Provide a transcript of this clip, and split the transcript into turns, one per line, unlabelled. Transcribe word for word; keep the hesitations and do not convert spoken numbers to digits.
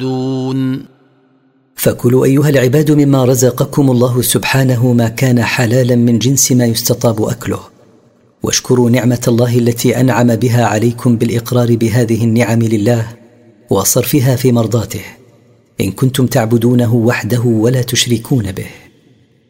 تعدون.
فكلوا أيها العباد مما رزقكم الله سبحانه ما كان حلالا من جنس ما يستطاب أكله، واشكروا نعمة الله التي أنعم بها عليكم بالإقرار بهذه النعم لله وصرفها في مرضاته، إن كنتم تعبدونه وحده ولا تشركون به.